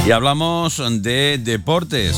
Y hablamos de deportes.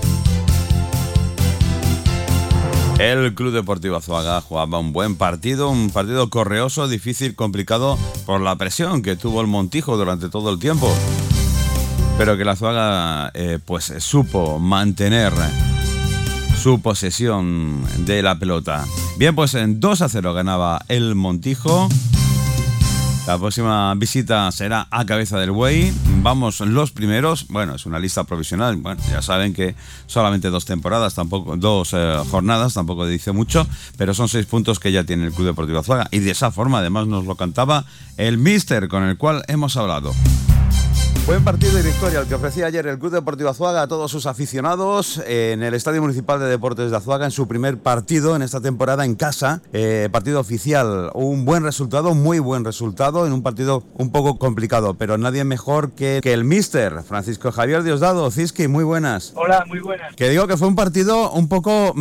El Club Deportivo Azuaga jugaba un buen partido, un partido correoso, difícil, complicado por la presión que tuvo el Montijo durante todo el tiempo. Pero que el Azuaga pues supo mantener su posesión de la pelota. Bien, pues en 2-0 ganaba el Montijo. La próxima visita será a Cabeza del Buey. Vamos los primeros. Bueno, es una lista provisional. Bueno, ya saben que solamente 2 temporadas, tampoco 2 jornadas, tampoco dice mucho, pero son 6 puntos que ya tiene el Club Deportivo Azuaga. Y de esa forma, además, nos lo cantaba el míster con el cual hemos hablado. Buen partido y victoria el que ofrecía ayer el Club Deportivo Azuaga a todos sus aficionados en el Estadio Municipal de Deportes de Azuaga en su primer partido en esta temporada en casa, partido oficial. Un buen resultado, muy buen resultado en un partido un poco complicado, pero nadie mejor que el míster Francisco Javier Diosdado. Cisqui, muy buenas. Hola, muy buenas. Que digo que fue un partido un poco,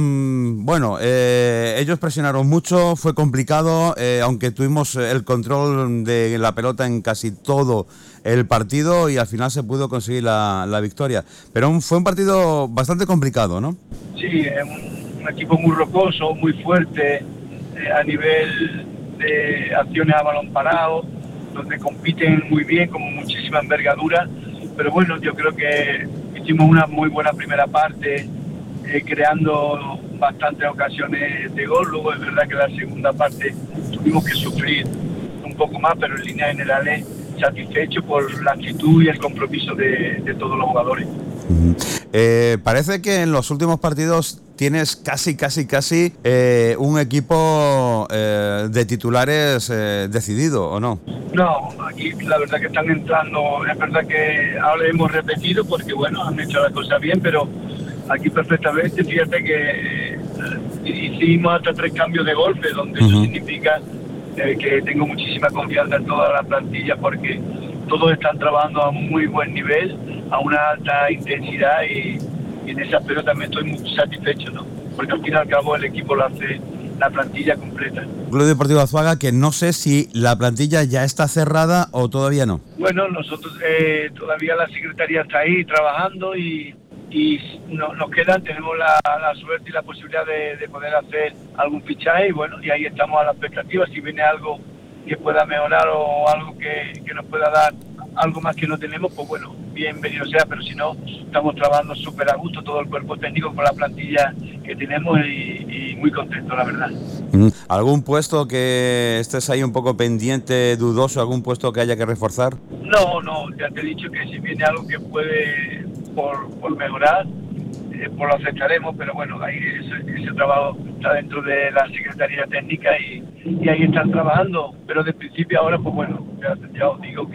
ellos presionaron mucho, fue complicado, aunque tuvimos el control de la pelota en casi todo el partido y al final se pudo conseguir la victoria. Pero fue un partido bastante complicado, ¿no? Sí, es un equipo muy rocoso, muy fuerte a nivel de acciones a balón parado, donde compiten muy bien, con muchísima envergadura. Pero bueno, yo creo que hicimos una muy buena primera parte, creando bastantes ocasiones de gol. Luego es verdad que la segunda parte tuvimos que sufrir un poco más, pero en líneas generales satisfecho por la actitud y el compromiso de todos los jugadores. Parece que en los últimos partidos tienes casi un equipo de titulares decidido, ¿o no? No, aquí la verdad que están entrando, es verdad que ahora hemos repetido porque bueno, han hecho las cosas bien, pero aquí perfectamente, fíjate que hicimos hasta 3 cambios de golpe, donde eso significa que tengo muchísima confianza en toda la plantilla porque todos están trabajando a muy buen nivel, a una alta intensidad y en ese aspecto también estoy muy satisfecho, ¿no? Porque al fin y al cabo el equipo lo hace la plantilla completa. Club Deportivo Azuaga, que no sé si la plantilla ya está cerrada o todavía no. Bueno, nosotros todavía la secretaría está ahí trabajando y nos quedan, tenemos la suerte y la posibilidad de poder hacer algún fichaje y bueno, y ahí estamos a la expectativa. Si viene algo que pueda mejorar o algo que nos pueda dar algo más que no tenemos, pues bueno, bienvenido sea, pero si no, estamos trabajando súper a gusto todo el cuerpo técnico con la plantilla que tenemos y muy contento, la verdad. ¿Algún puesto que estés ahí un poco pendiente, dudoso, algún puesto que haya que reforzar? No, ya te he dicho que si viene algo que puede por mejorar, pues lo aceptaremos, pero bueno, ahí ese trabajo está dentro de la Secretaría Técnica y ahí están trabajando, pero de principio ahora, pues bueno, ya os digo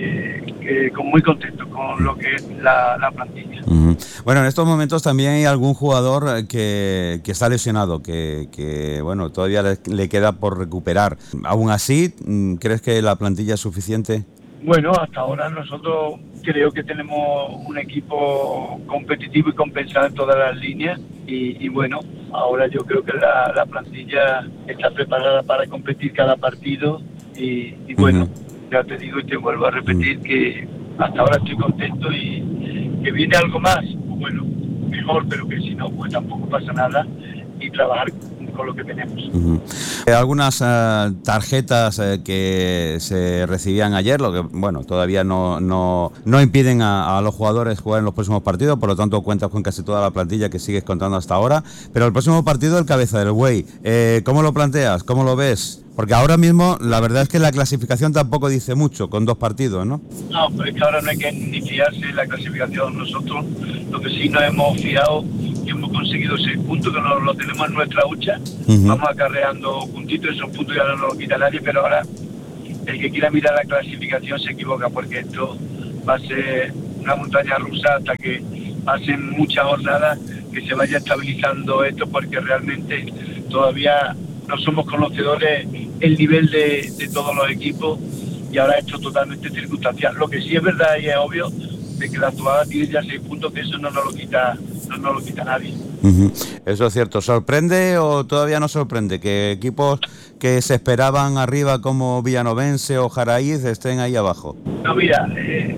que muy contento con lo que es la plantilla. Bueno, en estos momentos también hay algún jugador que está lesionado, que bueno, todavía le queda por recuperar. Aún así, ¿crees que la plantilla es suficiente? Bueno, hasta ahora nosotros creo que tenemos un equipo competitivo y compensado en todas las líneas y bueno, ahora yo creo que la plantilla está preparada para competir cada partido y bueno, ya te digo y te vuelvo a repetir que hasta ahora estoy contento y que viene algo más, pues bueno, mejor, pero que si no, pues tampoco pasa nada y trabajar con lo que tenemos. Algunas tarjetas que se recibían ayer, lo que bueno, todavía no impiden a los jugadores jugar en los próximos partidos, por lo tanto cuentas con casi toda la plantilla que sigues contando hasta ahora, pero el próximo partido, el Cabeza del Buey, ¿cómo lo planteas? ¿Cómo lo ves? Porque ahora mismo la verdad es que la clasificación tampoco dice mucho con 2 partidos, ¿no? No, pero es que ahora no hay que ni fiarse en la clasificación. Nosotros lo que sí nos hemos fiado que hemos conseguido 6 puntos, que nos lo tenemos en nuestra hucha. Vamos acarreando puntitos, esos puntos ya no nos los quita nadie, pero ahora el que quiera mirar la clasificación se equivoca, porque esto va a ser una montaña rusa hasta que pasen muchas jornadas, que se vaya estabilizando esto, porque realmente todavía no somos conocedores el nivel de todos los equipos y ahora esto totalmente circunstancial. Lo que sí es verdad y es obvio de que la Azuaga tiene ya 6 puntos, que eso no nos lo quita nadie. Eso es cierto. ¿Sorprende o todavía no sorprende que equipos que se esperaban arriba como Villanovense o Jaraíz estén ahí abajo? No, mira,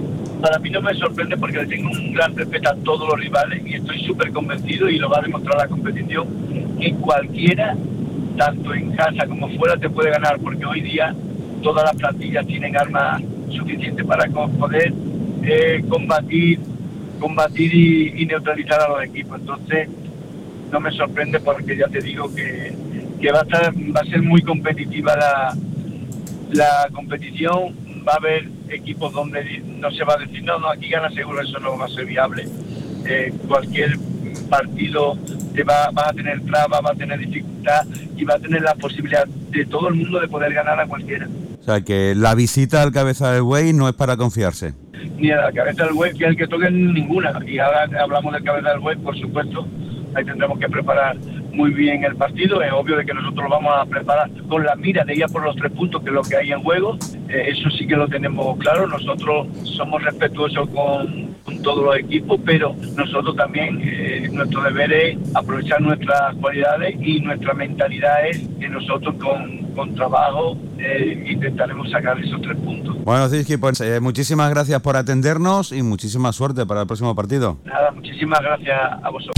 para mí no me sorprende porque le tengo un gran respeto a todos los rivales y estoy súper convencido, y lo va a demostrar la competición, que cualquiera, tanto en casa como fuera, te puede ganar, porque hoy día todas las plantillas tienen armas suficientes para poder combatir y neutralizar a los equipos. Entonces no me sorprende, porque ya te digo que va a ser muy competitiva la competición. Va a haber equipos donde no se va a decir no, aquí gana seguro, eso no va a ser viable. Cualquier partido va a tener trabas, va a tener dificultad y va a tener la posibilidad de todo el mundo de poder ganar a cualquiera. O sea que la visita al Cabeza del Buey no es para confiarse. Ni a la Cabeza del Buey, que es el que toque, ninguna. Y ahora hablamos del Cabeza del Buey, por supuesto, ahí tendremos que preparar muy bien el partido. Es obvio de que nosotros lo vamos a preparar con la mira de ir a por los 3 puntos, que es lo que hay en juego. Eso sí que lo tenemos claro. Nosotros somos respetuosos con todos los equipos, pero nosotros también, nuestro deber es aprovechar nuestras cualidades, y nuestra mentalidad es que nosotros con trabajo intentaremos sacar esos 3 puntos. Bueno, Cizki, pues muchísimas gracias por atendernos y muchísima suerte para el próximo partido. Nada, muchísimas gracias a vosotros.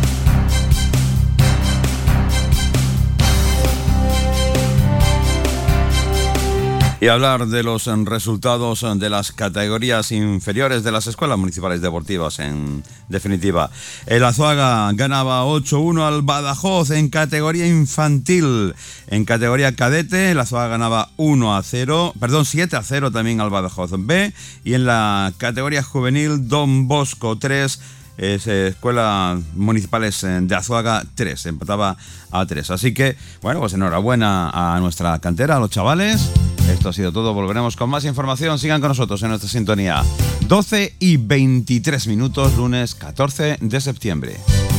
Y hablar de los resultados de las categorías inferiores de las escuelas municipales deportivas, en definitiva. El Azuaga ganaba 8-1 al Badajoz en categoría infantil. En categoría cadete, el Azuaga ganaba 7-0 también al Badajoz B. Y en la categoría juvenil, Don Bosco 3, escuelas municipales de Azuaga 3, empataba a 3. Así que, bueno, pues enhorabuena a nuestra cantera, a los chavales. Esto ha sido todo, volveremos con más información. Sigan con nosotros en nuestra sintonía. 12:23, lunes 14 de septiembre.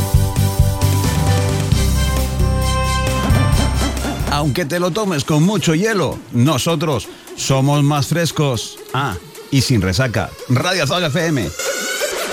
Aunque te lo tomes con mucho hielo, nosotros somos más frescos. Y sin resaca. Radio Azuaga FM.